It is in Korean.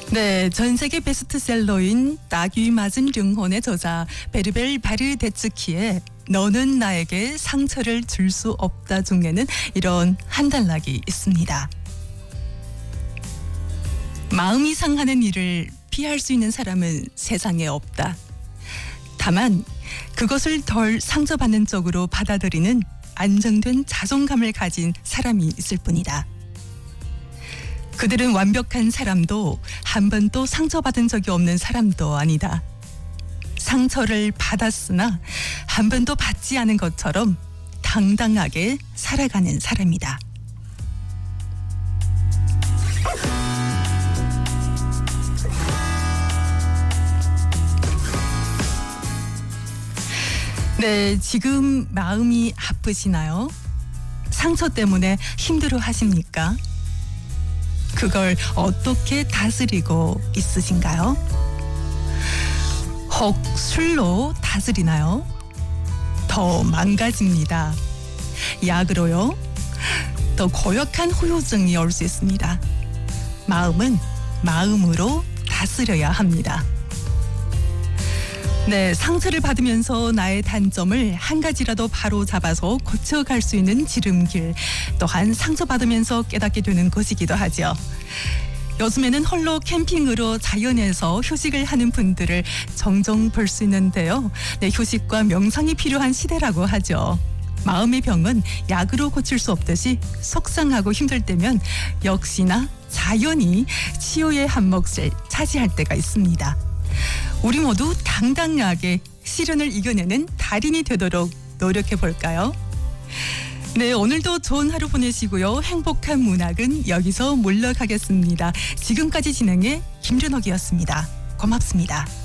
네, 전 세계 베스트셀러인 낙이 맞은 령혼의 저자 베르벨 바르데츠키의 너는 나에게 상처를 줄 수 없다 중에는 이런 한 단락이 있습니다. 마음이 상하는 일을 피할 수 있는 사람은 세상에 없다. 다만 그것을 덜 상처받는 쪽으로 받아들이는 안정된 자존감을 가진 사람이 있을 뿐이다. 그들은 완벽한 사람도 한 번도 상처받은 적이 없는 사람도 아니다. 상처를 받았으나 한 번도 받지 않은 것처럼 당당하게 살아가는 사람이다. 네, 지금 마음이 아프시나요? 상처 때문에 힘들어 하십니까? 그걸 어떻게 다스리고 있으신가요? 혹 술로 다스리나요? 더 망가집니다. 약으로요? 더 고약한 후유증이 올 수 있습니다. 마음은 마음으로 다스려야 합니다. 네, 상처를 받으면서 나의 단점을 한 가지라도 바로 잡아서 고쳐갈 수 있는 지름길, 또한 상처받으면서 깨닫게 되는 것이기도 하죠. 요즘에는 홀로 캠핑으로 자연에서 휴식을 하는 분들을 종종 볼 수 있는데요. 네, 휴식과 명상이 필요한 시대라고 하죠. 마음의 병은 약으로 고칠 수 없듯이 속상하고 힘들 때면 역시나 자연이 치유의 한 몫을 차지할 때가 있습니다. 우리 모두 당당하게 시련을 이겨내는 달인이 되도록 노력해 볼까요? 네, 오늘도 좋은 하루 보내시고요. 행복한 문학은 여기서 물러가겠습니다. 지금까지 진행해 김준옥이었습니다. 고맙습니다.